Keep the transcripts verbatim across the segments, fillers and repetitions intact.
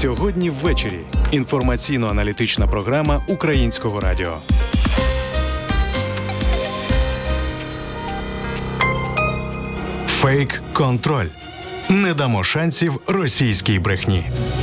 Сьогодні ввечері. Інформаційно-аналітична програма Українського радіо. Фейк-контроль. Не дамо шансів російській брехні.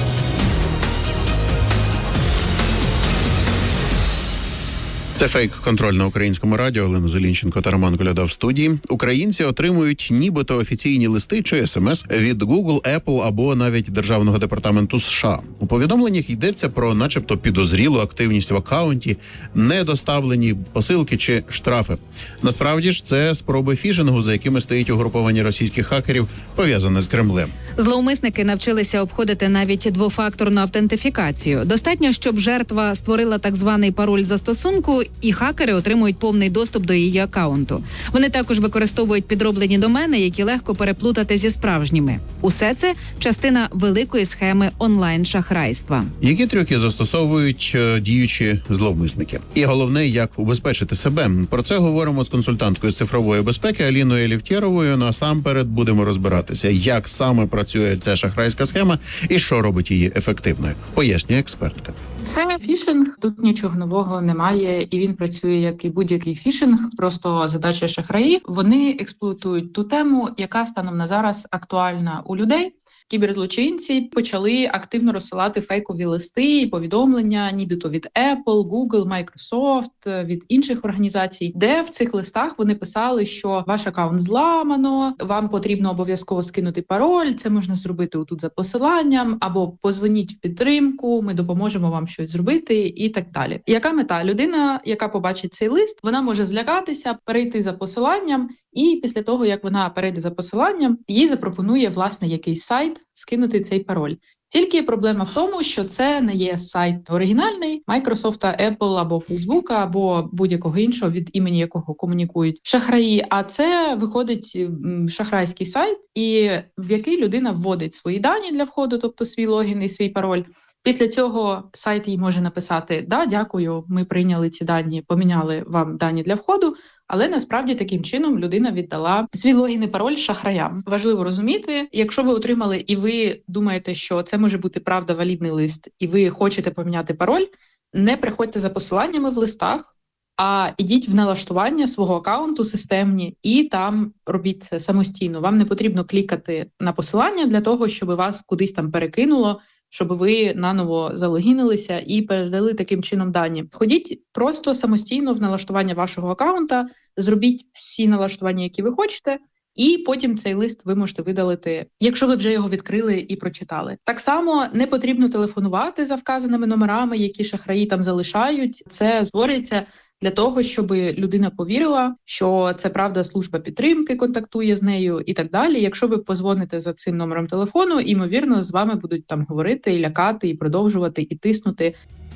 Це фейк-контроль на Українському радіо. Олена Зелінченко та Роман Коляда в студії. Українці отримують нібито офіційні листи чи смс від Google, Apple або навіть Державного департаменту США. У повідомленнях йдеться про начебто підозрілу активність в акаунті, недоставлені посилки чи штрафи. Насправді ж це спроби фішингу, за якими стоїть угруповання російських хакерів, пов'язане з Кремлем. Зловмисники навчилися обходити навіть двофакторну автентифікацію. Достатньо, щоб жертва створила так званий пароль застосунку, і хакери отримують повний доступ до її акаунту. Вони також використовують підроблені домени, які легко переплутати зі справжніми. Усе це частина великої схеми онлайн-шахрайства. Які трюки застосовують е, діючі зловмисники? І головне, як убезпечити себе. Про це говоримо з консультанткою з цифрової безпеки Аліною Елефтєровою. Насамперед будемо розбиратися, як саме працює ця шахрайська схема і що робить її ефективною. Пояснює експертка. Це фішинг, тут нічого нового немає, і він працює як і будь-який фішинг. Просто задача шахраїв. Вони експлуатують ту тему, яка станом на зараз актуальна у людей. Кіберзлочинці почали активно розсилати фейкові листи і повідомлення, нібито від Apple, Google, Microsoft, від інших організацій, де в цих листах вони писали, що ваш акаунт зламано, вам потрібно обов'язково скинути пароль, це можна зробити отут за посиланням, або позвоніть в підтримку, ми допоможемо вам щось зробити і так далі. Яка мета? Людина, яка побачить цей лист, вона може злякатися, перейти за посиланням, і після того, як вона перейде за посиланням, їй запропонує, власне, якийсь сайт скинути цей пароль. Тільки проблема в тому, що це не є сайт оригінальний Microsoft, Apple або Facebook, або будь-якого іншого, від імені якого комунікують шахраї, а це виходить шахрайський сайт, і в який людина вводить свої дані для входу, тобто свій логін і свій пароль. Після цього сайт їй може написати: «Да, дякую, ми прийняли ці дані, поміняли вам дані для входу», але насправді таким чином людина віддала свій логін і пароль шахраям. Важливо розуміти, якщо ви отримали і ви думаєте, що це може бути правда валідний лист, і ви хочете поміняти пароль, не приходьте за посиланнями в листах, а ідіть в налаштування свого акаунту системні і там робіть це самостійно. Вам не потрібно клікати на посилання для того, щоб вас кудись там перекинуло, щоб ви наново залогінилися і передали таким чином дані. Ходіть просто самостійно в налаштування вашого акаунта, зробіть всі налаштування, які ви хочете, і потім цей лист ви можете видалити, якщо ви вже його відкрили і прочитали. Так само не потрібно телефонувати за вказаними номерами, які шахраї там залишають. Це створюється для того, щоб людина повірила, що це правда служба підтримки контактує з нею і так далі. Якщо ви позвоните за цим номером телефону, ймовірно, з вами будуть там говорити, і лякати, і продовжувати, і тиснути.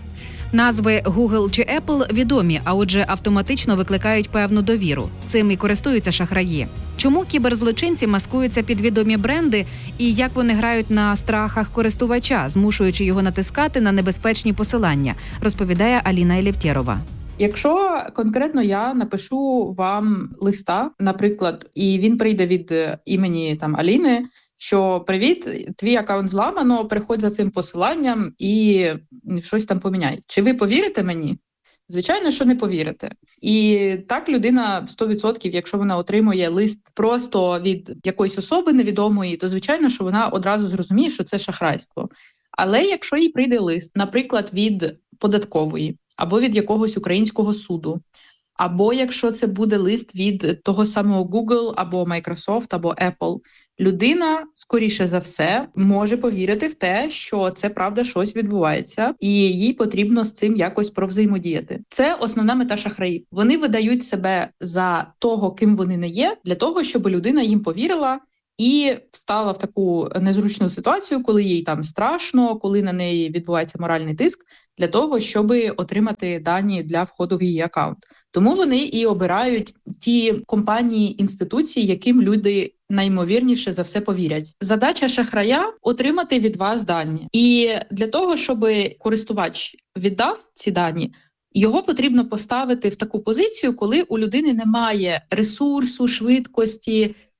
Назви Google чи Apple відомі, а отже автоматично викликають певну довіру. Цим і користуються шахраї. Чому кіберзлочинці маскуються під відомі бренди і як вони грають на страхах користувача, змушуючи його натискати на небезпечні посилання, розповідає Аліна Елефтєрова. Якщо конкретно я напишу вам листа, наприклад, і він прийде від імені там Аліни, що «Привіт, твій акаунт зламано, переходь за цим посиланням і щось там поміняй». Чи ви повірите мені? Звичайно, що не повірите. І так людина сто відсотків, якщо вона отримує лист просто від якоїсь особи невідомої, то звичайно, що вона одразу зрозуміє, що це шахрайство. Але якщо їй прийде лист, наприклад, від податкової, або від якогось українського суду, або якщо це буде лист від того самого Google, або Microsoft, або Apple, людина, скоріше за все, може повірити в те, що це правда щось відбувається, і їй потрібно з цим якось провзаємодіяти. Це основна мета шахраїв. Вони видають себе за того, ким вони не є, для того, щоб людина їм повірила і встала в таку незручну ситуацію, коли їй там страшно, коли на неї відбувається моральний тиск, для того, щоб отримати дані для входу в її акаунт. Тому вони і обирають ті компанії, інституції, яким люди найімовірніше за все повірять. Задача шахрая – отримати від вас дані. І для того, щоб користувач віддав ці дані, його потрібно поставити в таку позицію, коли у людини немає ресурсу, швидкості,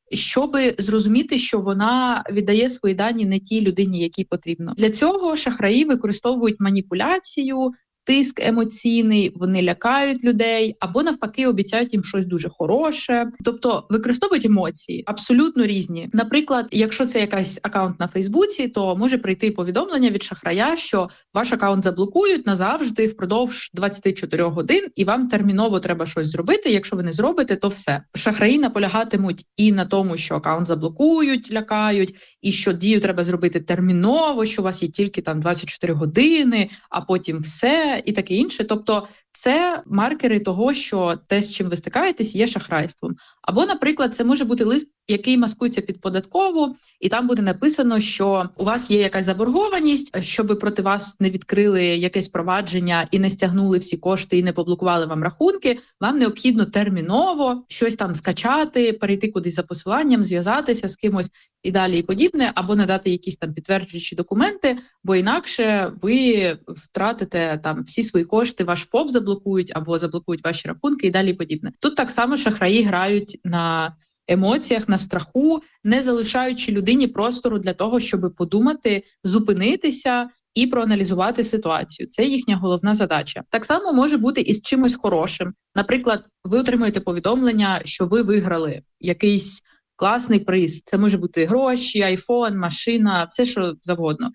щоб зрозуміти, що вона віддає свої дані не тій людині, якій потрібно. Для цього шахраї використовують маніпуляцію, тиск емоційний, вони лякають людей або навпаки обіцяють їм щось дуже хороше. Тобто використовують емоції абсолютно різні. Наприклад, якщо це якийсь акаунт на Фейсбуці, то може прийти повідомлення від шахрая, що ваш акаунт заблокують назавжди впродовж двадцять чотири годин, і вам терміново треба щось зробити. Якщо ви не зробите, то все. Шахраї наполягатимуть і на тому, що акаунт заблокують, лякають, і що дію треба зробити терміново, що у вас є тільки там двадцять чотири години, а потім все. І таке інше. Тобто це маркери того, що те, з чим ви стикаєтесь, є шахрайством. Або, наприклад, це може бути лист, який маскується під податкову, і там буде написано, що у вас є якась заборгованість, щоб проти вас не відкрили якесь провадження і не стягнули всі кошти і не поблокували вам рахунки, вам необхідно терміново щось там скачати, перейти кудись за посиланням, зв'язатися з кимось і далі і подібне, або надати якісь там підтверджуючі документи, бо інакше ви втратите там всі свої кошти, ваш ФОП заблокують або заблокують ваші рахунки і далі і подібне. Тут так само шахраї грають на емоціях, на страху, не залишаючи людині простору для того, щоб подумати, зупинитися і проаналізувати ситуацію. Це їхня головна задача. Так само може бути і з чимось хорошим. Наприклад, ви отримуєте повідомлення, що ви виграли якийсь класний приз. Це може бути гроші, айфон, машина, все що завгодно.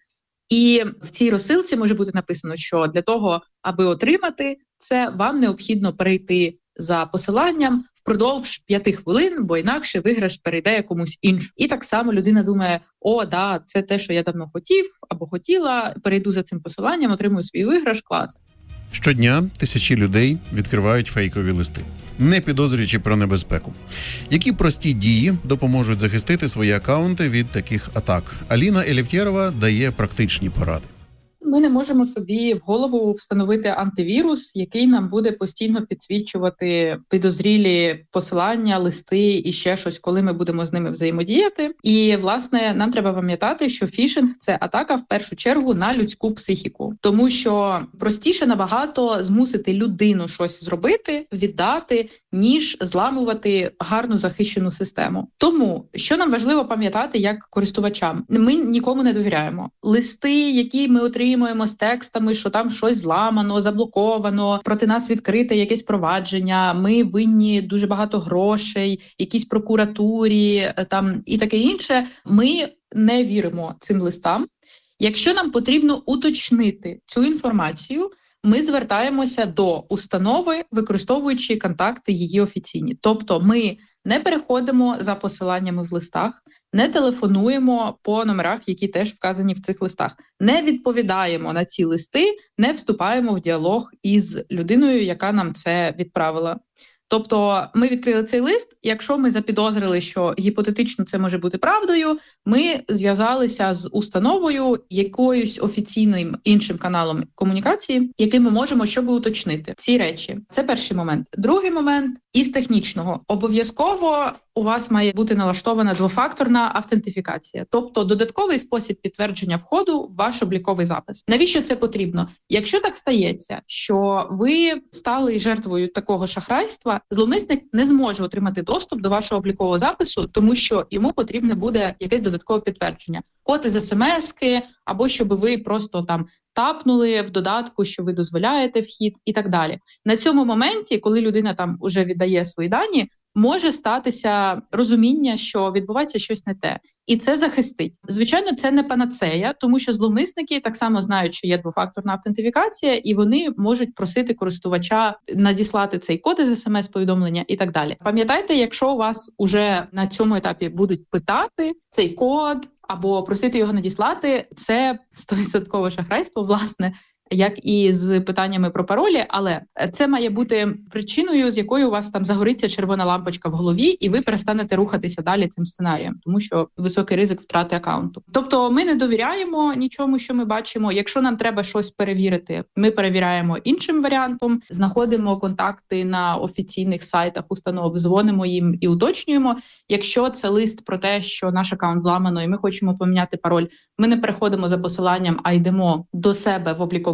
І в цій розсилці може бути написано, що для того, аби отримати це, вам необхідно перейти за посиланням впродовж п'яти хвилин, бо інакше виграш перейде комусь іншому. І так само людина думає, о, да, це те, що я давно хотів або хотіла, перейду за цим посиланням, отримую свій виграш, клас. Щодня тисячі людей відкривають фейкові листи, не підозрюючи про небезпеку. Які прості дії допоможуть захистити свої акаунти від таких атак? Аліна Елефєрова дає практичні поради. Ми не можемо собі в голову встановити антивірус, який нам буде постійно підсвічувати підозрілі посилання, листи і ще щось, коли ми будемо з ними взаємодіяти. І, власне, нам треба пам'ятати, що фішинг – це атака в першу чергу на людську психіку. Тому що простіше набагато змусити людину щось зробити, віддати, ніж зламувати гарну захищену систему. Тому, що нам важливо пам'ятати як користувачам? Ми нікому не довіряємо. Листи, які ми отримуємо з текстами, що там щось зламано, заблоковано, проти нас відкрите якесь провадження, ми винні дуже багато грошей, якійсь прокуратурі там і таке інше, ми не віримо цим листам. Якщо нам потрібно уточнити цю інформацію, ми звертаємося до установи, використовуючи контакти її офіційні. Тобто ми не переходимо за посиланнями в листах, не телефонуємо по номерах, які теж вказані в цих листах, не відповідаємо на ці листи, не вступаємо в діалог із людиною, яка нам це відправила. Тобто ми відкрили цей лист, якщо ми запідозрили, що гіпотетично це може бути правдою, ми зв'язалися з установою, якоюсь офіційним іншим каналом комунікації, який ми можемо, щоб уточнити ці речі. Це перший момент. Другий момент – із технічного. Обов'язково у вас має бути налаштована двофакторна автентифікація, тобто додатковий спосіб підтвердження входу в ваш обліковий запис. Навіщо це потрібно? Якщо так стається, що ви стали жертвою такого шахрайства, зловмисник не зможе отримати доступ до вашого облікового запису, тому що йому потрібне буде якесь додаткове підтвердження. Код із смс-ки, або щоб ви просто там тапнули в додатку, що ви дозволяєте вхід і так далі. На цьому моменті, коли людина там уже віддає свої дані, може статися розуміння, що відбувається щось не те. І це захистить. Звичайно, це не панацея, тому що зловмисники так само знають, що є двофакторна автентифікація, і вони можуть просити користувача надіслати цей код із смс-повідомлення і так далі. Пам'ятайте, якщо у вас уже на цьому етапі будуть питати цей код або просити його надіслати, це сто відсотків шахрайство, власне, як і з питаннями про паролі, але це має бути причиною, з якою у вас там загориться червона лампочка в голові, і ви перестанете рухатися далі цим сценарієм, тому що високий ризик втрати акаунту. Тобто ми не довіряємо нічому, що ми бачимо. Якщо нам треба щось перевірити, ми перевіряємо іншим варіантом, знаходимо контакти на офіційних сайтах установ, дзвонимо їм і уточнюємо. Якщо це лист про те, що наш акаунт зламано і ми хочемо поміняти пароль, ми не переходимо за посиланням, а йдемо до себе в обліковий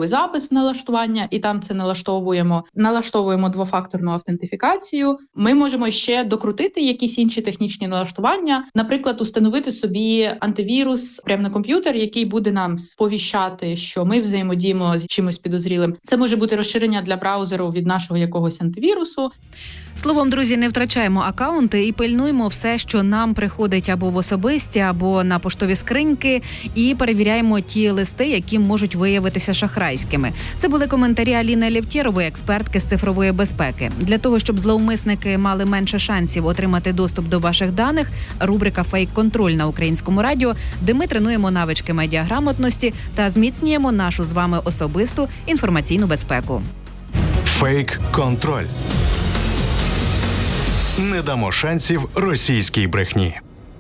додатковий запис в налаштування, і там це налаштовуємо. Налаштовуємо двофакторну автентифікацію. Ми можемо ще докрутити якісь інші технічні налаштування, наприклад, установити собі антивірус прямо на комп'ютер, який буде нам сповіщати, що ми взаємодіємо з чимось підозрілим. Це може бути розширення для браузеру від нашого якогось антивірусу. Словом, друзі, не втрачаємо акаунти і пильнуємо все, що нам приходить або в особисті, або на поштові скриньки, і перевіряємо ті листи, які можуть виявитися шахрайськими. Це були коментарі Аліни Лєвтєрової, експертки з цифрової безпеки. Для того, щоб зловмисники мали менше шансів отримати доступ до ваших даних, рубрика «Фейк-контроль» на Українському радіо, де ми тренуємо навички медіаграмотності та зміцнюємо нашу з вами особисту інформаційну безпеку. Фейк-контроль. Не дамо шансів російській брехні.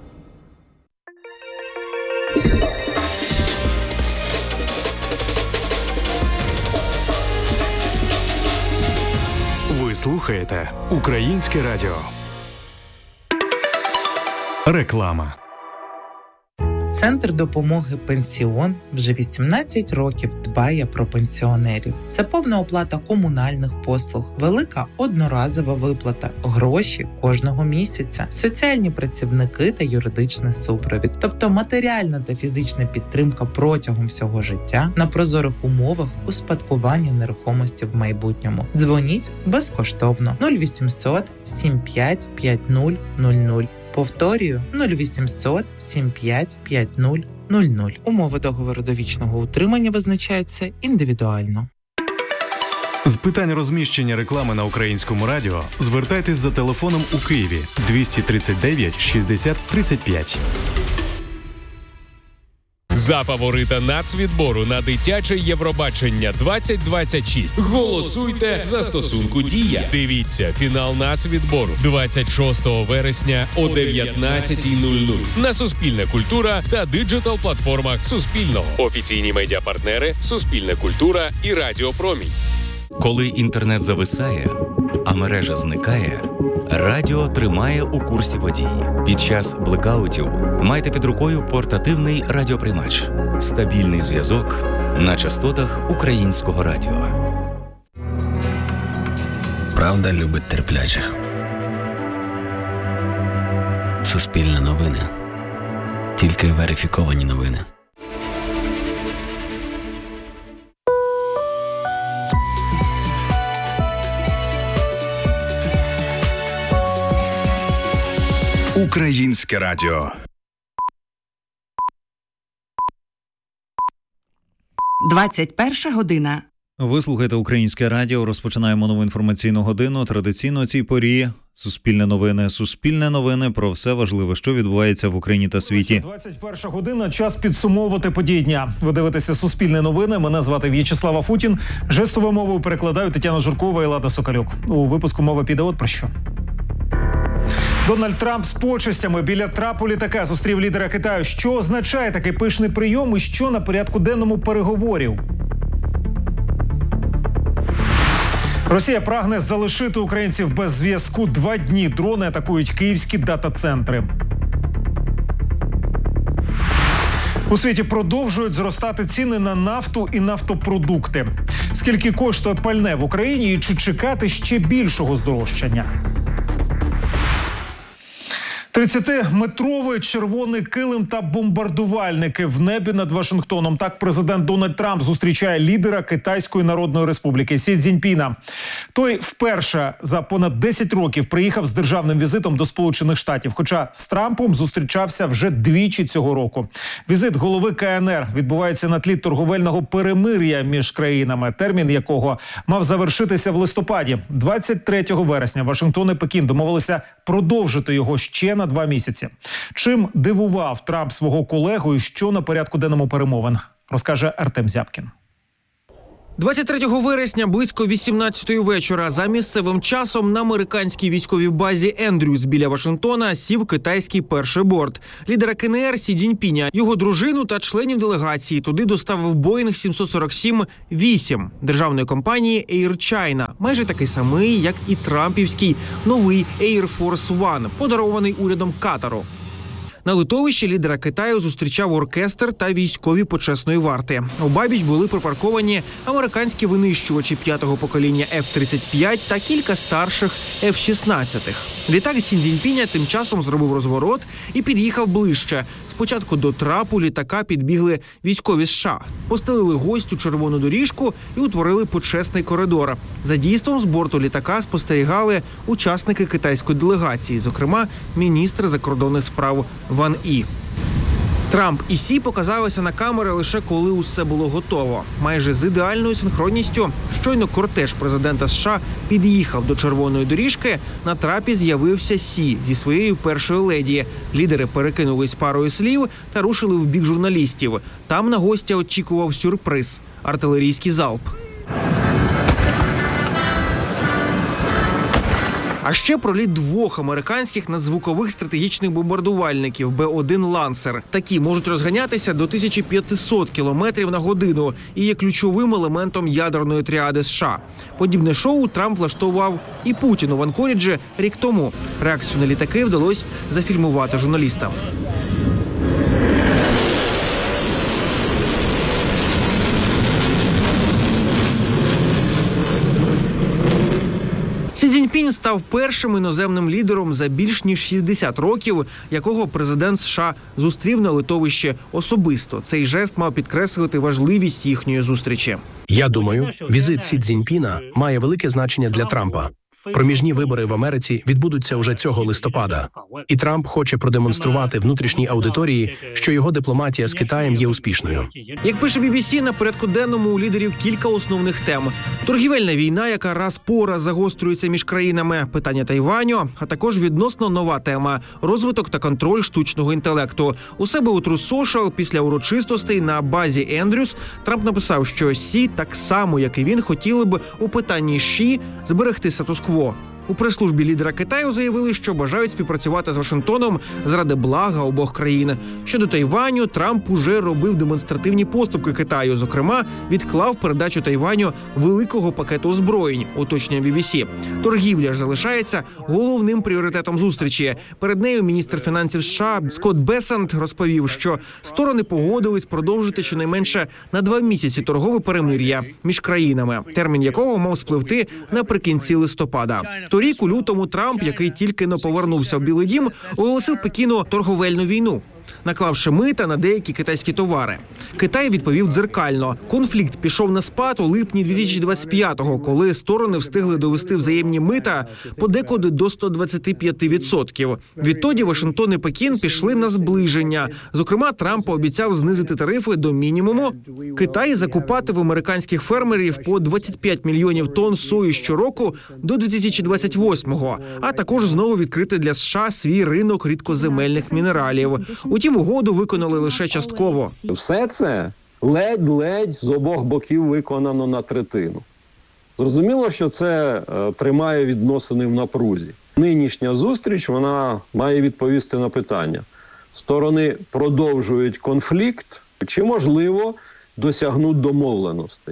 Ви слухаєте Українське радіо. Реклама. Центр допомоги «Пенсіон» вже вісімнадцять років дбає про пенсіонерів. Це повна оплата комунальних послуг, велика одноразова виплата, гроші кожного місяця, соціальні працівники та юридичний супровід. Тобто матеріальна та фізична підтримка протягом всього життя на прозорих умовах успадкування нерухомості в майбутньому. Дзвоніть безкоштовно нуль вісімсот сім п'ять п'ять нуль нуль нуль. Повторюю, нуль вісімсот сім п'ять п'ять нуль нуль нуль. Умови договору довічного утримання визначаються індивідуально. З питань розміщення реклами на Українському радіо звертайтесь за телефоном у Києві двісті тридцять дев'ять шістдесят тридцять п'ять. За фаворита нацвідбору на дитяче Євробачення двадцять двадцять шість голосуйте в застосунку «Дія». Дивіться фінал нацвідбору двадцять шостого вересня о дев'ятнадцятій нуль нуль на Суспільне культура та диджитал-платформах Суспільного. Офіційні медіапартнери Суспільне культура і Радіо Промінь. Коли інтернет зависає, а мережа зникає, радіо тримає у курсі подій. Під час блекаутів майте під рукою портативний радіоприймач. Стабільний зв'язок на частотах Українського радіо. Правда любить терплячих. Суспільне новини. Тільки верифіковані новини. Українське радіо. двадцять перша година. Ви слухаєте Українське радіо. Розпочинаємо нову інформаційну годину. Традиційно о цій порі Суспільне новини. Суспільне новини про все важливе, що відбувається в Україні та світі. двадцять перша година. Час підсумовувати події дня. Ви дивитеся Суспільне новини. Мене звати В'ячеслав Афутін. Жестовою мовою перекладаю Тетяна Журкова і Лада Соколюк. У випуску мова піде от про що. Дональд Трамп з почестями біля трапу літака зустрів лідера Китаю. Що означає такий пишний прийом і що на порядку денному переговорів? Росія прагне залишити українців без зв'язку. Два дні дрони атакують київські дата-центри. У світі продовжують зростати ціни на нафту і нафтопродукти. Скільки коштує пальне в Україні і чи чекати ще більшого здорожчання? тридцятиметровий червоний килим та бомбардувальники в небі над Вашингтоном. Так президент Дональд Трамп зустрічає лідера Китайської Народної Республіки Сі Цзіньпіна. Той вперше за понад десять років приїхав з державним візитом до Сполучених Штатів, хоча з Трампом зустрічався вже двічі цього року. Візит голови Ка Ен Ер відбувається на тлі торговельного перемир'я між країнами, термін якого мав завершитися в листопаді. двадцять третього вересня Вашингтон і Пекін домовилися продовжити його ще на два місяці. Чим дивував Трамп свого колегу і що на порядку денному перемовин, розкаже Артем Зябкін. двадцять третього вересня близько вісімнадцятої вечора за місцевим часом на американській військовій базі Ендрюс біля Вашингтона сів китайський перший борт. Лідера Ка Ен Ер Сі Цзіньпіня, його дружину та членів делегації туди доставив Боїнг сімсот сорок сім вісім державної компанії Air China, майже такий самий, як і трампівський новий Air Force One, подарований урядом Катару. На литовищі лідера Китаю зустрічав оркестр та військові почесної варти. Обабіч були припарковані американські винищувачі п'ятого покоління еф тридцять п'ять та кілька старших еф шістнадцять. Літак Сі Цзіньпіня тим часом зробив розворот і під'їхав ближче. Спочатку до трапу літака підбігли військові США, постелили гостю червону доріжку і утворили почесний коридор. За дійством з борту літака спостерігали учасники китайської делегації, зокрема міністр закордонних справ Ван І. Трамп і Сі показалися на камери лише коли усе було готово. Майже з ідеальною синхронністю, щойно кортеж президента США під'їхав до червоної доріжки, на трапі з'явився Сі зі своєю першою леді. Лідери перекинулись парою слів та рушили в бік журналістів. Там на гостя очікував сюрприз – артилерійський залп. А ще проліт двох американських надзвукових стратегічних бомбардувальників Бе один «Лансер». Такі можуть розганятися до тисяча п'ятсот кілометрів на годину і є ключовим елементом ядерної тріади США. Подібне шоу Трамп влаштував і Путіну в Анкоріджі рік тому. Реакцію на літаки вдалося зафільмувати журналістам. Сі Цзіньпінь став першим іноземним лідером за більш ніж шістдесят років, якого президент США зустрів на литовищі особисто. Цей жест мав підкреслити важливість їхньої зустрічі. Я думаю, візит Сі Цзіньпіна має велике значення для Трампа. Проміжні вибори в Америці відбудуться уже цього листопада. І Трамп хоче продемонструвати внутрішній аудиторії, що його дипломатія з Китаєм є успішною. Як пише Бі Бі Сі, на порядку денному у лідерів кілька основних тем. Торгівельна війна, яка раз по раз загострюється між країнами, питання Тайваню, а також відносно нова тема – розвиток та контроль штучного інтелекту. У себе у Truth Social після урочистостей на базі Ендрюс Трамп написав, що Сі, так само, як і він, хотіли б у питанні Ші зберегти статус-кво. У прес-службі лідера Китаю заявили, що бажають співпрацювати з Вашингтоном заради блага обох країн. Щодо Тайваню, Трамп уже робив демонстративні поступки Китаю. Зокрема, відклав передачу Тайваню великого пакету озброєнь, уточнює Бі Бі Сі. Торгівля ж залишається головним пріоритетом зустрічі. Перед нею міністр фінансів США Скотт Бесент розповів, що сторони погодились продовжити щонайменше на два місяці торгове перемир'я між країнами, термін якого мав спливти наприкінці листопада. Торік у лютому Трамп, який тільки но повернувся в Білий дім, оголосив Пекіну торговельну війну, наклавши мита на деякі китайські товари. Китай відповів дзеркально. Конфлікт пішов на спад у липні дві тисячі двадцять п'ятого, коли сторони встигли довести взаємні мита подекуди до сто двадцять п'ять відсотків. Відтоді Вашингтон і Пекін пішли на зближення. Зокрема, Трамп пообіцяв знизити тарифи до мінімуму. Китай закупати в американських фермерів по двадцять п'ять мільйонів тонн сої щороку до дві тисячі двадцять восьмого, а також знову відкрити для США свій ринок рідкоземельних мінералів. Утім, угоду виконали лише частково. Все це ледь-ледь з обох боків виконано на третину. Зрозуміло, що це е, тримає відносини в напрузі. Нинішня зустріч, вона має відповісти на питання. Сторони продовжують конфлікт, чи, можливо, досягнуть домовленостей.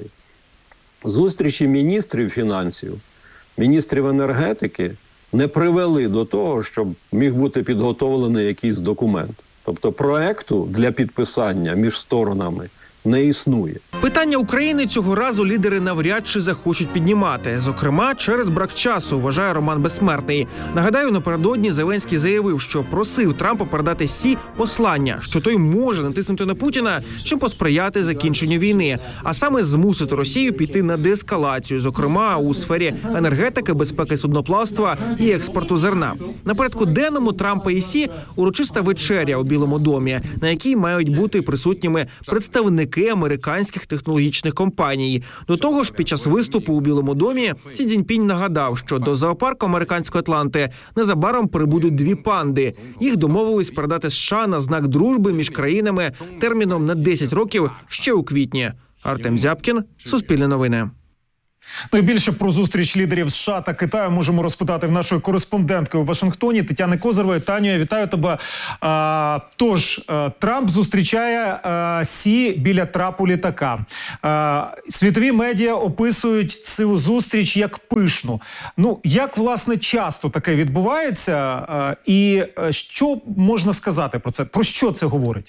Зустрічі міністрів фінансів, міністрів енергетики не привели до того, щоб міг бути підготовлений якийсь документ. Тобто проекту для підписання між сторонами не існує. Питання України цього разу лідери навряд чи захочуть піднімати. Зокрема, через брак часу, вважає Роман Безсмертний. Нагадаю, напередодні Зеленський заявив, що просив Трампа передати Сі послання, що той може натиснути на Путіна, чим посприяти закінченню війни, а саме змусити Росію піти на деескалацію, зокрема у сфері енергетики, безпеки судноплавства і експорту зерна. На порядку денному Трампа і Сі урочиста вечеря у Білому домі, на якій мають бути присутніми представники американських технологічних компаній. До того ж, під час виступу у Білому домі Сі Цзіньпінь нагадав, що до зоопарку американської Атланти незабаром прибудуть дві панди. Їх домовились передати США на знак дружби між країнами терміном на десять років ще у квітні. Артем Зябкін, Суспільне новини. Ну і більше про зустріч лідерів США та Китаю можемо розпитати в нашої кореспондентки у Вашингтоні Тетяни Козирової. Таню, я вітаю тебе. А, тож, а, Трамп зустрічає а, Сі біля трапу літака. А, світові медіа описують цю зустріч як пишну. Ну, як, власне, часто таке відбувається? А, і а, що можна сказати про це? Про що це говорить?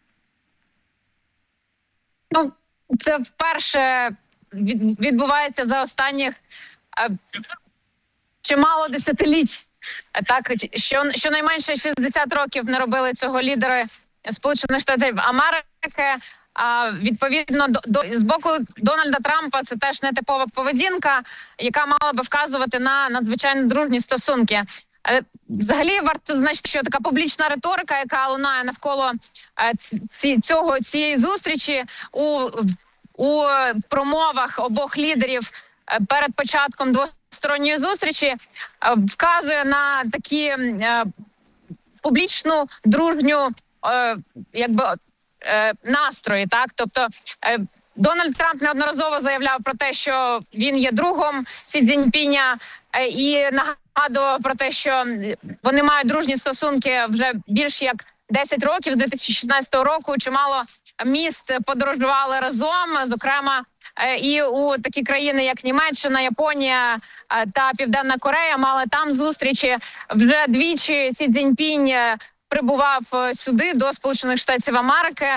Ну, це вперше відбувається за останніх е, чимало десятиліть. Так, що, щонайменше шістдесят років не робили цього лідери Сполучених Штатів Америки. А, відповідно, до, до, з боку Дональда Трампа це теж нетипова поведінка, яка мала би вказувати на надзвичайно дружні стосунки. Взагалі, варто значити, що така публічна риторика, яка лунає навколо ці, цього, цієї зустрічі у, у промовах обох лідерів перед початком двосторонньої зустрічі, вказує на такі публічну, дружню якби, настрої. Так? Тобто Дональд Трамп неодноразово заявляв про те, що він є другом Сі Цзіньпіня, і нагадував про те, що вони мають дружні стосунки вже більш як десять років, з дві тисячі шістнадцятого року. Чимало міст подорожували разом, зокрема і у такі країни, як Німеччина, Японія та Південна Корея, мали там зустрічі. Вже двічі Сі Цзіньпінь прибував сюди, до Сполучених Штатів Америки,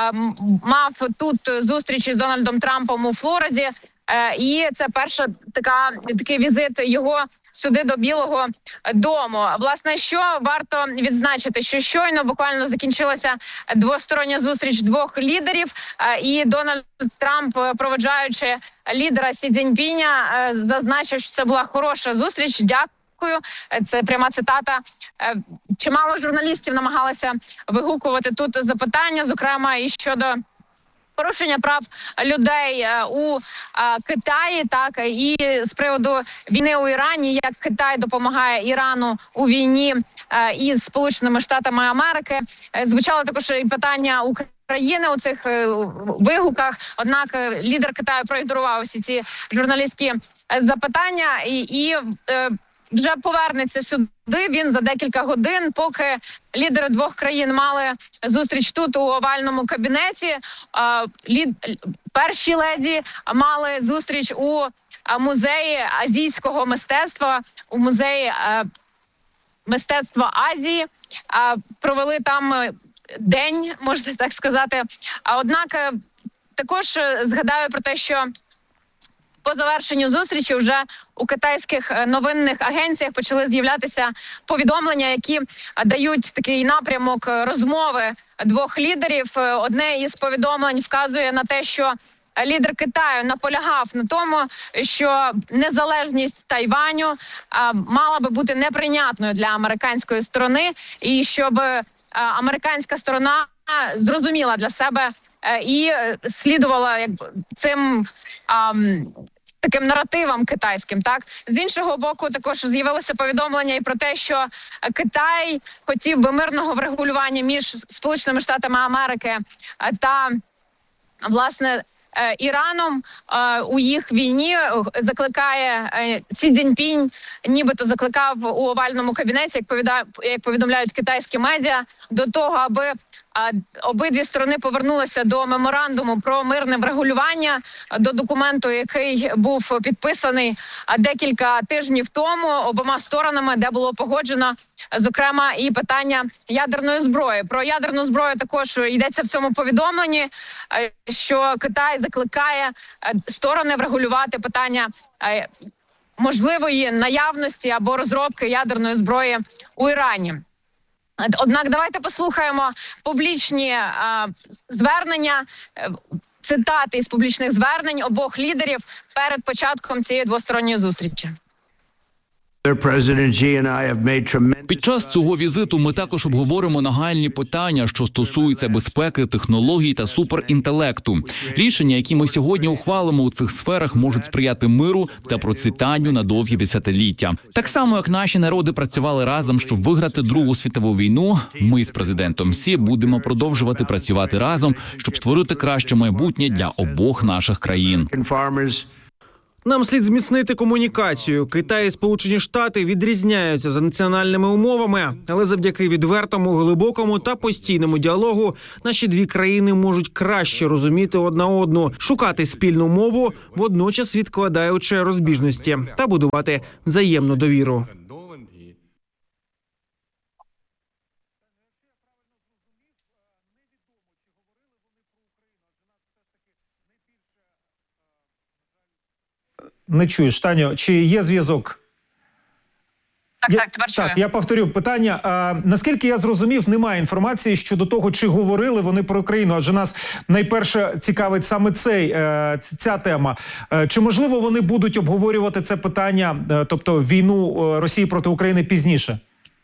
мав тут зустрічі з Дональдом Трампом у Флориді, і це перша така, такий візит його сюди до Білого дому. Власне, що варто відзначити, що щойно буквально закінчилася двостороння зустріч двох лідерів, і Дональд Трамп, проводжаючи лідера Сі Цзіньпіня, зазначив, що це була хороша зустріч. Дякую. Це пряма цитата. Чимало журналістів намагалися вигукувати тут запитання, зокрема і щодо порушення прав людей у Китаї, так, і з приводу війни у Ірані, як Китай допомагає Ірану у війні із Сполученими Штатами Америки. Звучало також і питання України у цих вигуках, однак лідер Китаю проігнорував всі ці журналістські запитання і, і вже повернеться сюди він за декілька годин, поки лідери двох країн мали зустріч тут у овальному кабінеті. Лід... Перші леді мали зустріч у музеї азійського мистецтва, у музеї мистецтва Азії. Провели там день, можна так сказати. Однак також згадаю про те, що по завершенню зустрічі вже у китайських новинних агенціях почали з'являтися повідомлення, які дають такий напрямок розмови двох лідерів. Одне із повідомлень вказує на те, що лідер Китаю наполягав на тому, що незалежність Тайваню а, мала би бути неприйнятною для американської сторони, і щоб а, американська сторона зрозуміла для себе а, і слідувала якби цим а, таким наративам китайським. Так, з іншого боку, також з'явилося повідомлення і про те, що Китай хотів би мирного врегулювання між Сполученими Штатами Америки та, власне, Іраном у їх війні. Закликає Сі Цзіньпінь, нібито закликав у овальному кабінеті, як повідомляють китайські медіа, до того, аби обидві сторони повернулися до меморандуму про мирне врегулювання, до документу, який був підписаний декілька тижнів тому обома сторонами, де було погоджено, зокрема, і питання ядерної зброї. Про ядерну зброю також йдеться в цьому повідомленні, що Китай закликає сторони врегулювати питання можливої наявності або розробки ядерної зброї у Ірані. Однак давайте послухаємо публічні а, звернення, цитати із публічних звернень обох лідерів перед початком цієї двосторонньої зустрічі. Під час цього візиту ми також обговоримо нагальні питання, що стосуються безпеки, технологій та суперінтелекту. Рішення, які ми сьогодні ухвалимо у цих сферах, можуть сприяти миру та процвітанню на довгі десятиліття. Так само, як наші народи працювали разом, щоб виграти Другу світову війну, ми з президентом Сі будемо продовжувати працювати разом, щоб створити краще майбутнє для обох наших країн. Нам слід зміцнити комунікацію. Китай і Сполучені Штати відрізняються за національними умовами, але завдяки відвертому, глибокому та постійному діалогу наші дві країни можуть краще розуміти одна одну, шукати спільну мову, водночас відкладаючи розбіжності та будувати взаємну довіру. Не чуєш, Таню, чи є зв'язок? Так, я, так, тепер чую. Так, я повторю питання. А, наскільки я зрозумів, немає інформації щодо того, чи говорили вони про Україну, адже нас найперше цікавить саме цей, е, ця тема. Е, чи можливо вони будуть обговорювати це питання, е, тобто війну Росії проти України пізніше?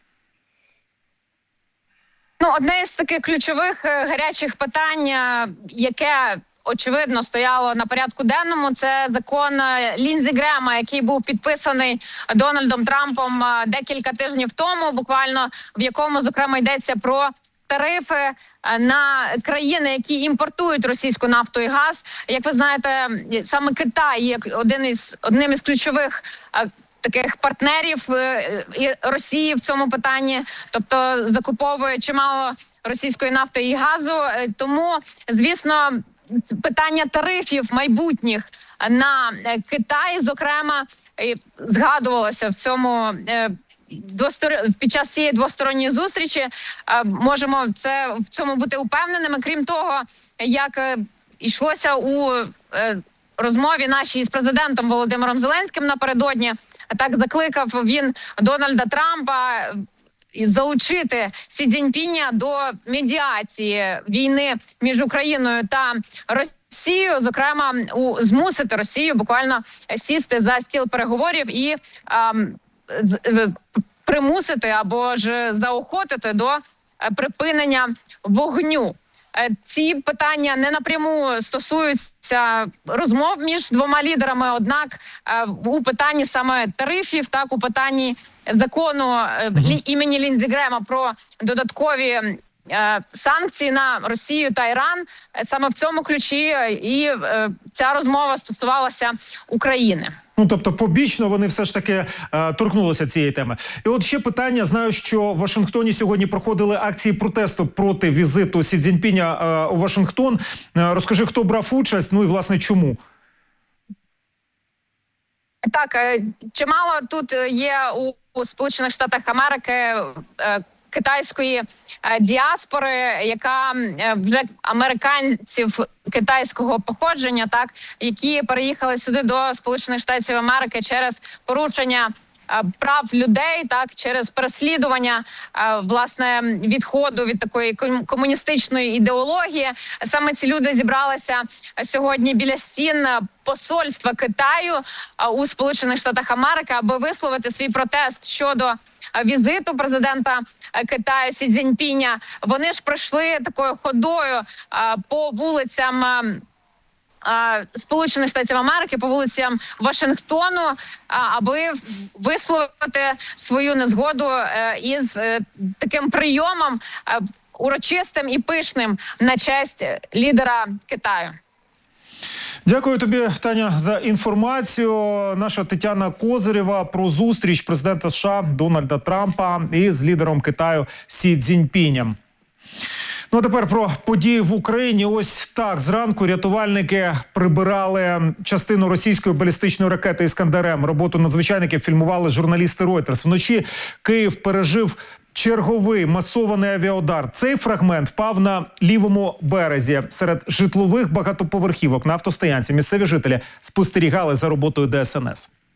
Ну, одне з таких ключових гарячих питань, яке очевидно стояло на порядку денному, це закон Ліндзі Грема, який був підписаний Дональдом Трампом декілька тижнів тому, буквально, в якому, зокрема, йдеться про тарифи на країни, які імпортують російську нафту і газ. Як ви знаєте, саме Китай є один із, одним із ключових таких партнерів і Росії в цьому питанні, тобто закуповує чимало російської нафти і газу. Тому, звісно, питання тарифів майбутніх на Китай, зокрема, згадувалося в цьому під час цієї двосторонньої зустрічі. Можемо це в цьому бути упевненими. Крім того, як йшлося у розмові нашій з президентом Володимиром Зеленським напередодні, так закликав він Дональда Трампа залучити Сі Цзіньпіня до медіації війни між Україною та Росією, зокрема, у змусити Росію буквально сісти за стіл переговорів і ем, з, примусити або ж заохотити до припинення вогню. Ці питання не напряму стосуються розмов між двома лідерами, однак у питанні саме тарифів, так, у питанні закону mm-hmm. імені Ліндзі Грема про додаткові е, санкції на Росію та Іран, саме в цьому ключі і е, ця розмова стосувалася України. Ну, тобто побічно вони все ж таки е, торкнулися цієї теми. І от ще питання. Знаю, що в Вашингтоні сьогодні проходили акції протесту проти візиту Сі Цзіньпіня е, у Вашингтон. Е, розкажи, хто брав участь, ну і, власне, чому? Так, чимало тут є у, у Сполучених Штатах Америки е, китайської діаспори, яка вже американців китайського походження, так, які переїхали сюди до Сполучених Штатів Америки через порушення прав людей, так, через переслідування, власне, відходу від такої комуністичної ідеології. Саме ці люди зібралися сьогодні біля стін посольства Китаю у Сполучених Штатах Америки, аби висловити свій протест щодо візиту президента Китаю Сі Цзіньпіня. Вони ж пройшли такою ходою по вулицям Сполучених Штатів Америки, по вулицям Вашингтону, аби висловити свою незгоду із таким прийомом урочистим і пишним на честь лідера Китаю. Дякую тобі, Таня, за інформацію. Наша Тетяна Козирєва про зустріч президента США Дональда Трампа із лідером Китаю Сі Цзіньпінем. Ну, а тепер про події в Україні. Ось так, зранку рятувальники прибирали частину російської балістичної ракети «Іскандер-М». Роботу надзвичайників фільмували журналісти Reuters. Вночі Київ пережив черговий масований авіаудар. Цей фрагмент впав на лівому березі серед житлових багатоповерхівок на автостоянці. Місцеві жителі спостерігали за роботою Де Ес Ен Ес.